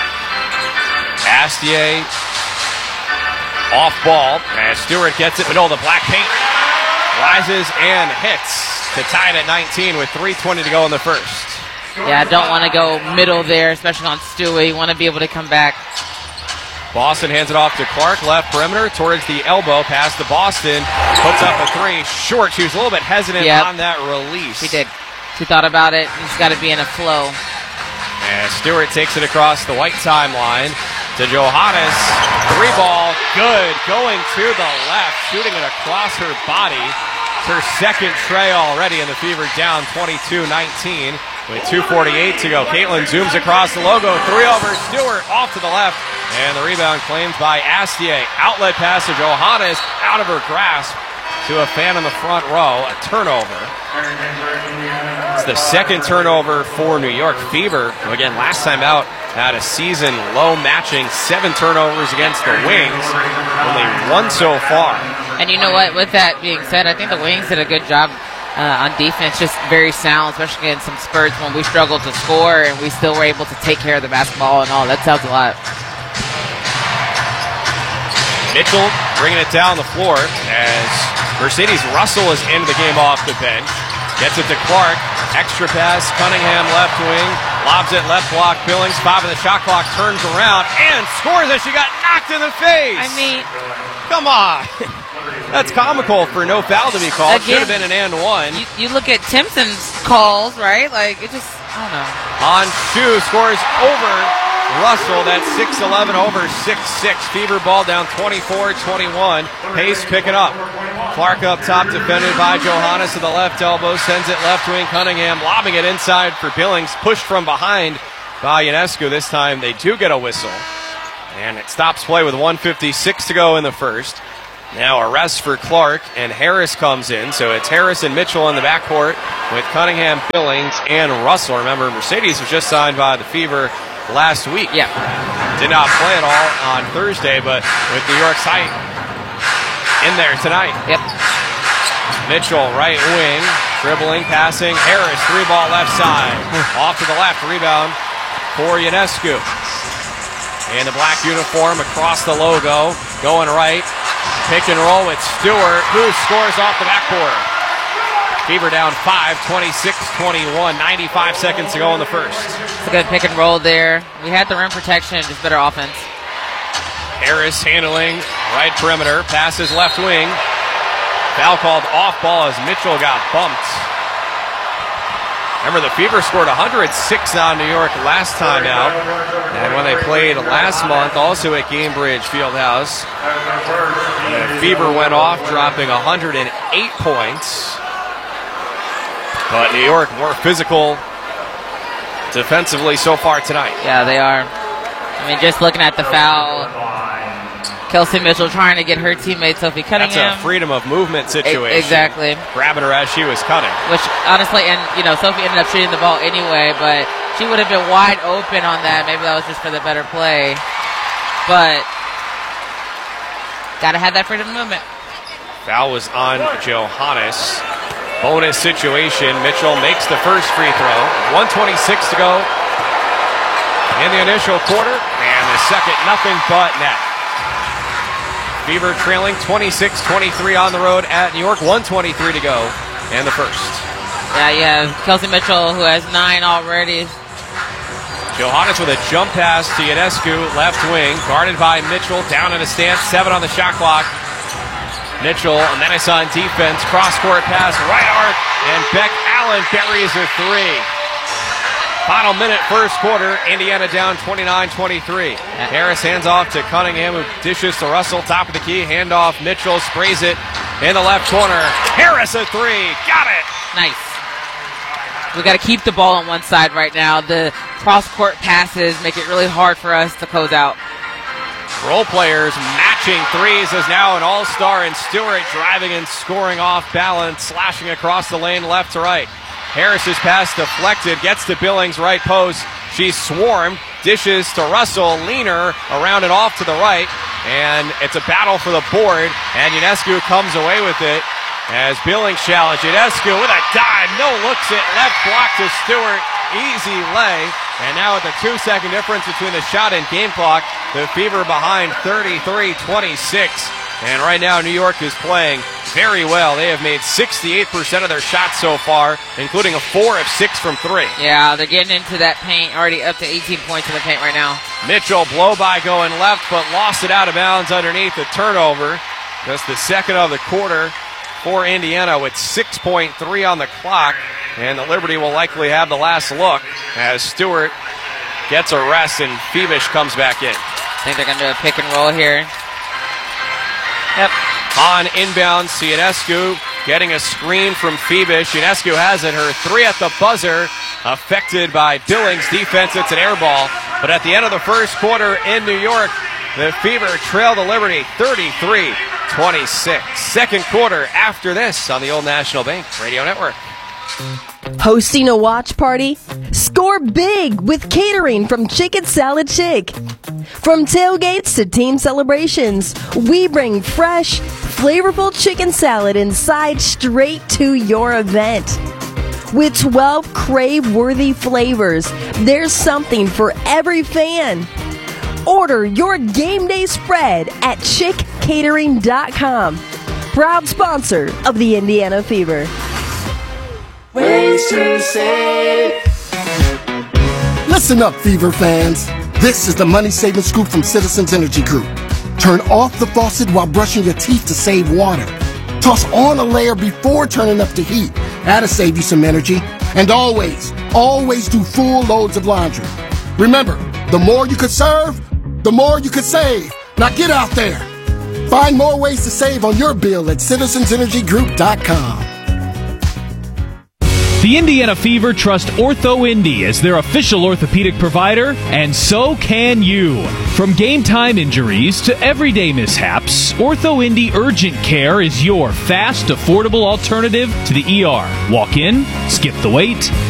Astier off ball, and Stewart gets it middle of the black paint. Rises and hits to tie it at 19 with 3:20 to go in the first. Yeah, I don't want to go middle there, especially on Stewie. You want to be able to come back. Boston hands it off to Clark, left perimeter towards the elbow, pass to Boston, puts up a three, short. She was a little bit hesitant on that release. She did. She thought about it. She's got to be in a flow. And Stewart takes it across the white timeline to Johannes. Three ball, good, going to the left, shooting it across her body. It's her second tray already, and the Fever down 22-19 with 2:48 to go. Caitlin zooms across the logo, three over Stewart, off to the left, and the rebound claimed by Astier. Outlet pass to Johannes, out of her grasp to a fan in the front row, a turnover. It's the second turnover for New York. Fever, who again last time out had a season low matching, 7 turnovers against the Wings, only 1 so far. And you know what, with that being said, I think the Wings did a good job on defense, just very sound, especially in some spurts when we struggled to score and we still were able to take care of the basketball and all. That tells a lot. Mitchell bringing it down the floor as Mercedes Russell is into the game off the bench. Gets it to Clark. Extra pass. Cunningham left wing. Lobs it left block. Billings 5 on the shot clock. Turns around and scores as she got knocked in the face. I mean, come on. That's comical for no foul to be called. Should have been an and one. You look at Timpson's calls, right? Like, it just, I don't know. On Shu scores over Russell. That's 6-11 over 6-6. Fever ball down 24-21. Pace picking up. Clark up top, defended by Johannes to the left elbow. Sends it left wing. Cunningham lobbing it inside for Billings. Pushed from behind by Ionescu. This time they do get a whistle. And it stops play with 1:56 to go in the first. Now a rest for Clark, and Harris comes in. So it's Harris and Mitchell in the backcourt with Cunningham, Billings, and Russell. Remember, Mercedes was just signed by the Fever last week. Yeah. Did not play at all on Thursday, but with New York's height in there tonight. Yep. Mitchell, right wing, dribbling, passing. Harris, 3-ball left side. Off to the left, rebound for Ionescu. And the black uniform across the logo, going right. Pick and roll with Stewart, who scores off the backboard. Fever down 5, 26-21, 95 seconds to go in the first. It's a good pick and roll there. We had the rim protection, just better offense. Harris handling right perimeter, passes left wing. Foul called off ball as Mitchell got bumped. Remember, the Fever scored 106 on New York last time out. And when they played last month, also at Gainbridge Fieldhouse, the Fever went off, dropping 108 points. But New York more physical defensively so far tonight. Yeah, they are. I mean, just looking at the foul, Kelsey Mitchell trying to get her teammate Sophie Cunningham. That's a freedom of movement situation. Exactly. Grabbing her as she was cutting. Which, honestly, and, Sophie ended up shooting the ball anyway, but she would have been wide open on that. Maybe that was just for the better play. But, got to have that freedom of movement. Foul was on Johannes. Bonus situation. Mitchell makes the first free throw. 1:26 to go in the initial quarter. And the second, nothing but net. Fever trailing 26-23 on the road at New York. 1:23 to go and the first. Yeah, you have Kelsey Mitchell, who has 9 already. Johannes with a jump pass to Ionescu, left wing, guarded by Mitchell, down in a stance, 7 on the shot clock. Mitchell, a menace on defense, cross-court pass, right arc, and Beck Allen buries a 3. Final minute, first quarter, Indiana down 29-23. Harris hands off to Cunningham, who dishes to Russell, top of the key, handoff, Mitchell sprays it in the left corner. Harris a 3, got it! Nice. We got to keep the ball on one side right now. The cross-court passes make it really hard for us to close out. Role players matching threes as now an all-star in Stewart driving and scoring off balance, slashing across the lane left to right. Harris's pass deflected, gets to Billings, right post. She's swarmed, dishes to Russell, leaner around and off to the right, and it's a battle for the board, and Ionescu comes away with it as Billings challenge. Ionescu with a dive, no looks it, left block to Stewart, easy lay, and now with the 2-second difference between the shot and game clock, the Fever behind 33-26, and right now New York is playing very well. They have made 68% of their shots so far, including a 4 of 6 from 3. Yeah, they're getting into that paint, already up to 18 points in the paint right now. Mitchell blow by going left, but lost it out of bounds underneath the turnover. Just the second of the quarter for Indiana with 6.3 on the clock, and the Liberty will likely have the last look as Stewart gets a rest and Phoebish comes back in. I think they're going to do a pick and roll here. Yep. On inbound, Ionescu getting a screen from Phoebish. Ionescu has it, her 3 at the buzzer, affected by Billings' defense. It's an air ball. But at the end of the first quarter in New York, the Fever trail the Liberty 33-26. Second quarter after this on the Old National Bank Radio Network. Hosting a watch party? Score big with catering from Chicken Salad Chick. From tailgates to team celebrations, we bring fresh, flavorful chicken salad inside straight to your event. With 12 crave-worthy flavors, there's something for every fan. Order your game day spread at chickcatering.com. Proud sponsor of the Indiana Fever. Ways to save. Listen up, Fever fans. This is the money-saving scoop from Citizens Energy Group. Turn off the faucet while brushing your teeth to save water. Toss on a layer before turning up the heat. That'll save you some energy. And always do full loads of laundry. Remember, the more you could serve, the more you could save. Now get out there. Find more ways to save on your bill at citizensenergygroup.com. The Indiana Fever trust OrthoIndy as their official orthopedic provider, and so can you. From game-time injuries to everyday mishaps, OrthoIndy Urgent Care is your fast, affordable alternative to the ER. Walk in, skip the wait,